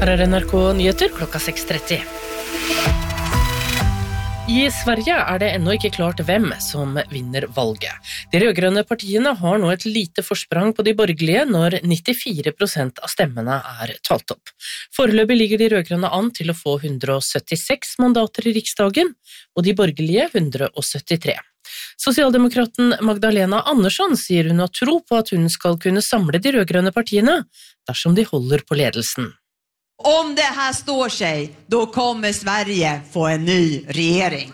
Her NRK Nyheter klokka 6:30. I Sverige det ennå ikke klart hvem som vinner valget. De rødgrønne partiene har nå et lite forsprang på de borgerlige når 94% av stemmene talt opp. Foreløpig ligger de rødgrønne an til å få 176 mandater i Riksdagen, og de borgerlige 173. Sosialdemokraten Magdalena Andersson sier hun har tro på at hun skal kunne samle de rødgrønne partiene dersom de holder på ledelsen. Om det här står sig, då kommer Sverige få en ny regering.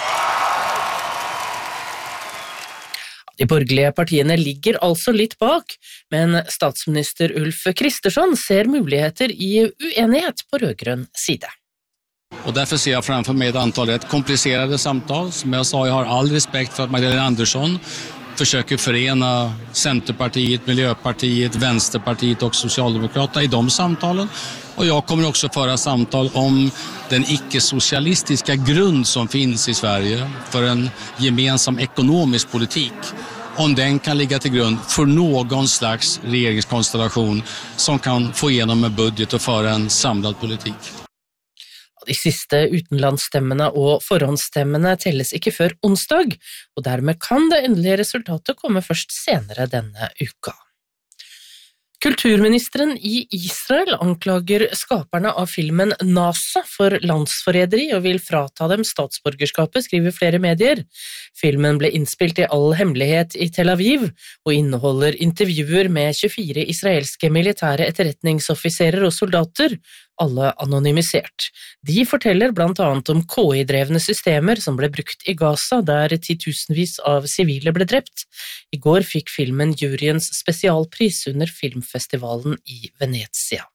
De borgerlige partiene ligger altså litt bak, men statsminister Ulf Kristersson ser muligheter i uenighet på rødgrønn side. Och därför ser jag framför mig ett antal rätt komplicerade samtal. Som jag sa, jag har all respekt för att Magdalena Andersson försöker förena Centerpartiet, Miljöpartiet, Vänsterpartiet och Socialdemokraterna i de samtalen. Och jag kommer också föra samtal om den icke-socialistiska grund som finns i Sverige för en gemensam ekonomisk politik. Om den kan ligga till grund för någon slags regeringskonstellation som kan få igenom en budget och föra en samlad politik. De siste utenlandsstemmene og forhåndsstemmene telles ikke før onsdag, og dermed kan det endelige resultatet komme først senere denne uka. Kulturministeren i Israel anklager skaperne av filmen NASA for landsforræderi og vil frata dem statsborgerskapet, skriver flere medier. Filmen ble innspilt i all hemmelighet i Tel Aviv og inneholder intervjuer med 24 israelske militære etterretningsoffiserer og soldater, alle anonymisert. De forteller blant annet om KI-drevne systemer som ble brukt i Gaza, der titusenvis av sivile ble drept. I går fikk filmen juryens spesialpris under filmfestivalen i Venezia.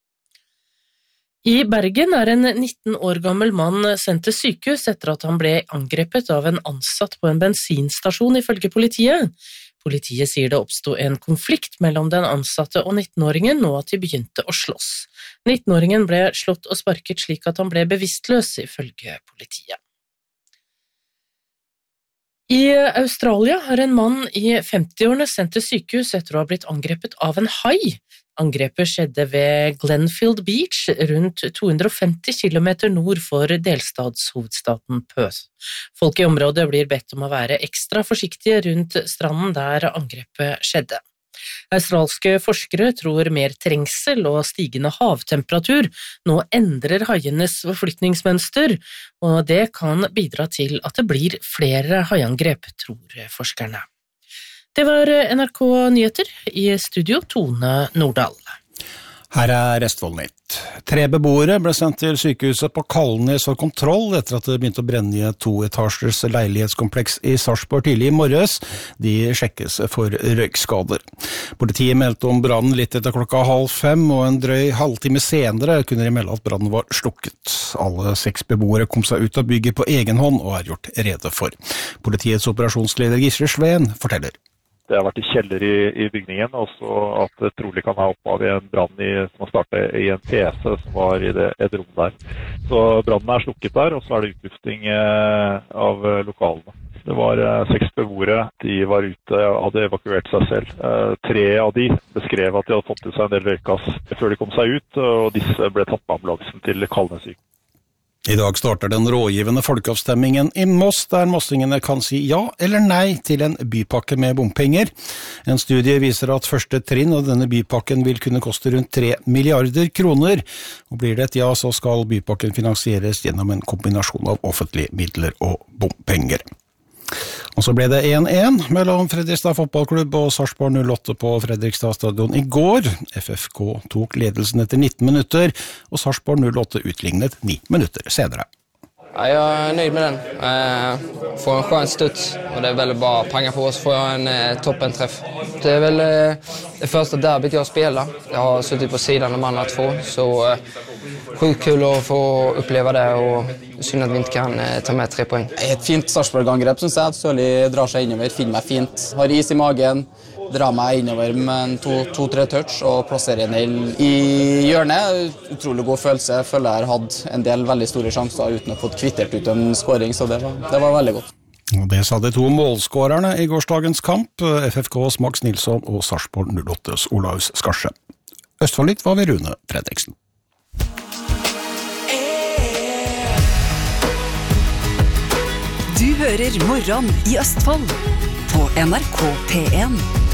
I Bergen en 19 år gammel mann sendt til sykehus etter at han ble angrepet av en ansatt på en bensinstasjon ifølge politiet. Politiet sier det oppstod en konflikt mellom den ansatte og 19-åringen, og at de begynte å slåss. 19-åringen ble slått og sparket slik at han ble bevisstløs, ifølge politiet. I Australia har en mann i 50-årene sendt til sykehus etter å ha blitt angrepet av en hai. Angrepet skjedde ved Glenfield Beach, rundt 250 kilometer nord for delstatshovedstaden Perth. Folk i området blir bedt om å være ekstra forsiktige rundt stranden der angrepet skjedde. Australske forskere tror mer trengsel og stigende havtemperatur nå endrer haienes forflytningsmønster, og det kan bidra til at det blir flere haiangrep, tror forskerne. Det var NRK Nyheter, i studio Tone Nordahl. Her Østfoldnytt. 3 beboere ble sendt til sykehuset på Kalnes for kontroll etter at det begynte å brenne i et 2-etasjers leilighetskompleks i Sarpsborg tidlig i morges. De sjekkes for røykskader. Politiet meldte om brannen litt etter 4:30, og en drøy halvtime senere kunne de melde at brannen var slukket. Alle 6 beboere kom seg ut av bygget på egen hånd og gjort rede for. Politiets operasjonsleder Gisle Sveen forteller. Det har vært i kjeller i bygningen, og så at det trolig kan ha opphav i en brann som har startet i en PC som var i et rom der. Så brannen slukket der, og så det utlufting av lokalene. Det var 6 beboere, de var ute, hadde evakuert seg selv. 3 av de beskrev at de hadde fått i seg en del røykass før de kom seg ut, og disse ble tatt med ambulansen til Kalnes sykehus. I dag starter den rådgivende folkeavstemmingen i Moss, der mossingene kan si ja eller nei til en bypakke med bompenger. En studie viser at første trinn av denne bypakken vil kunne koste rundt 3 milliarder kroner, og blir det et ja, så skal bypakken finansieres gjennom en kombinasjon av offentlige midler og bompenger. Og så ble det 1-1 mellom Fredrikstad fotballklubb og Sarpsborg 08 på Fredrikstad stadion i går. FFK tok ledelsen etter 19 minutter, og Sarpsborg 08 utlignet 9 minutter senere. Jag nöjd med den. Får en skön studs och det väl bara panga på oss, får jag en toppenträff. Det är väl det första derbyt jag spelar. Jag har suttit på sidan de andra 2, så sjukt kul att få uppleva det, och synd att vi inte kan ta med 3 poäng. Ett fint Sarpsborg-angrep, synes jeg. Sørli drar seg innover, finner meg fint. Har is i magen, drar meg innover med 2-3 touch og plasserer den i hjørnet. Utrolig god følelse. Jeg føler jeg har hatt en del veldig store sjanser uten å få kvittert ut en scoring, så det var veldig godt. Det sa de 2 målskårerne i gårsdagens kamp, FFKs Max Nilsson og Sarpsborg 08s Olaus Skarse. Østfoldnytt var ved Rune Fredriksen. Du hører Morgen i Østfold på NRK P1.